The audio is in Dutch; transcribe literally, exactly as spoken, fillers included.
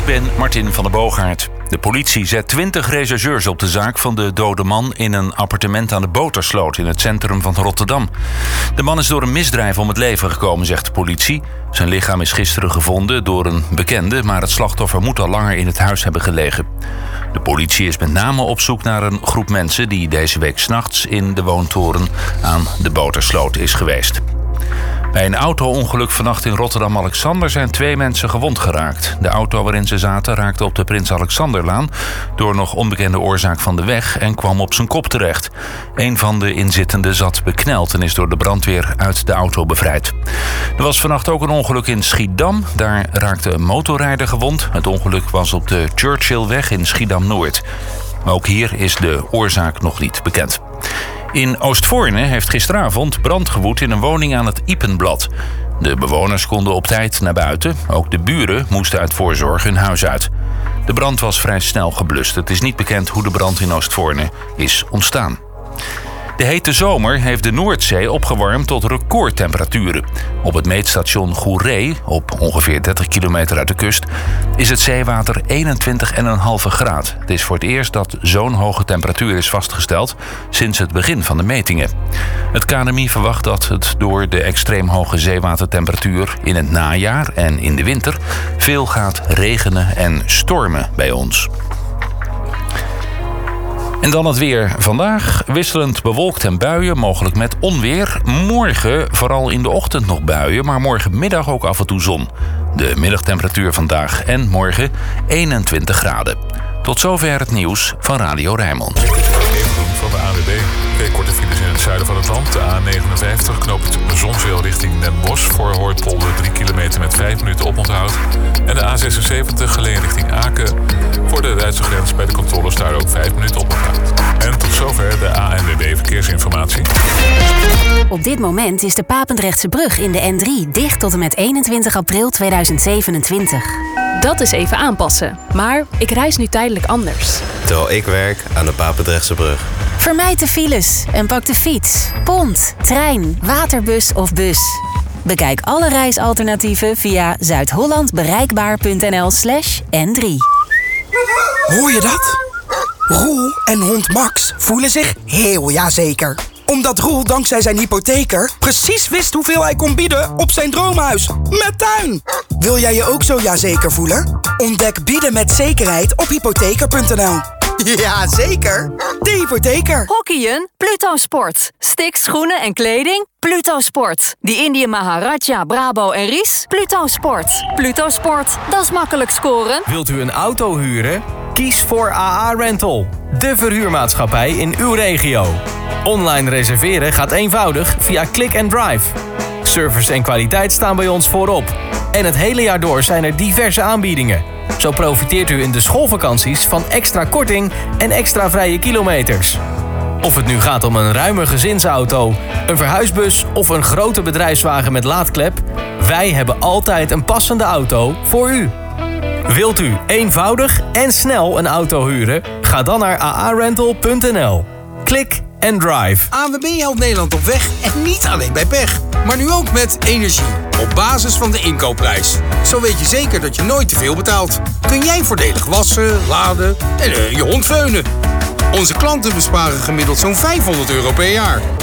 ik ben Martin van der Boogaard. De politie zet twintig rechercheurs op de zaak van de dode man in een appartement aan de Botersloot in het centrum van Rotterdam. De man is door een misdrijf om het leven gekomen, zegt de politie. Zijn lichaam is gisteren gevonden door een bekende, maar het slachtoffer moet al langer in het huis hebben gelegen. De politie is met name op zoek naar een groep mensen die deze week 's nachts in de woontoren aan de Botersloot is geweest. Bij een auto-ongeluk vannacht in Rotterdam-Alexander zijn twee mensen gewond geraakt. De auto waarin ze zaten raakte op de Prins Alexanderlaan door nog onbekende oorzaak van de weg en kwam op zijn kop terecht. Een van de inzittenden zat bekneld en is door de brandweer uit de auto bevrijd. Er was vannacht ook een ongeluk in Schiedam. Daar raakte een motorrijder gewond. Het ongeluk was op de Churchillweg in Schiedam-Noord. Maar ook hier is de oorzaak nog niet bekend. In Oostvoorne heeft gisteravond brand gewoed in een woning aan het Ypenblad. De bewoners konden op tijd naar buiten. Ook de buren moesten uit voorzorg hun huis uit. De brand was vrij snel geblust. Het is niet bekend hoe de brand in Oostvoorne is ontstaan. De hete zomer heeft de Noordzee opgewarmd tot recordtemperaturen. Op het meetstation Goeree, op ongeveer dertig kilometer uit de kust, is het zeewater eenentwintig komma vijf graden. Het is voor het eerst dat zo'n hoge temperatuur is vastgesteld sinds het begin van de metingen. Het K N M I verwacht dat het door de extreem hoge zeewatertemperatuur in het najaar en in de winter veel gaat regenen en stormen bij ons. En dan het weer. Vandaag wisselend bewolkt en buien, mogelijk met onweer. Morgen vooral in de ochtend nog buien, maar morgenmiddag ook af en toe zon. De middagtemperatuur vandaag en morgen eenentwintig graden. Tot zover het nieuws van Radio Rijnmond. Van de A N W B. Twee korte files in het zuiden van het land. De A negenenvijftig knoopt Zonzeel richting Den Bosch. Voor Hoortpolder drie kilometer met vijf minuten oponthoud. En de A zesenzeventig Geleen richting Aken. Voor de Duitse grens bij de controles daar ook vijf minuten oponthoud. En tot zover de A N W B verkeersinformatie. Op dit moment is de Papendrechtse brug in de N drie dicht tot en met eenentwintig april tweeduizend zevenentwintig. Dat is even aanpassen. Maar ik reis nu tijdelijk anders. Terwijl ik werk aan de Papendrechtse brug. Vermijd de files en pak de fiets, pont, trein, waterbus of bus. Bekijk alle reisalternatieven via zuidhollandbereikbaar.nl slash N drie. Hoor je dat? Roel en hond Max voelen zich heel jazeker. Omdat Roel dankzij zijn hypotheker precies wist hoeveel hij kon bieden op zijn droomhuis. Met tuin! Wil jij je ook zo jazeker voelen? Ontdek bieden met zekerheid op hypotheker punt n l. Ja, zeker. De hypotheker. Hockeyen? Pluto Sport. Sticks, schoenen en kleding? Pluto Sport. Die Indië Maharaja, Brabo en Ries? Pluto Sport. Pluto Sport, dat is makkelijk scoren. Wilt u een auto huren? Kies voor A A Rental. De verhuurmaatschappij in uw regio. Online reserveren gaat eenvoudig via Click and Drive. Service en kwaliteit staan bij ons voorop. En het hele jaar door zijn er diverse aanbiedingen. Zo profiteert u in de schoolvakanties van extra korting en extra vrije kilometers. Of het nu gaat om een ruime gezinsauto, een verhuisbus of een grote bedrijfswagen met laadklep, wij hebben altijd een passende auto voor u. Wilt u eenvoudig en snel een auto huren? Ga dan naar a a rental punt n l. Click and Drive. A N W B helpt Nederland op weg en niet alleen bij pech. Maar nu ook met energie. Op basis van de inkoopprijs. Zo weet je zeker dat je nooit te veel betaalt. Kun jij voordelig wassen, laden en uh, je hond veunen. Onze klanten besparen gemiddeld zo'n vijfhonderd euro per jaar.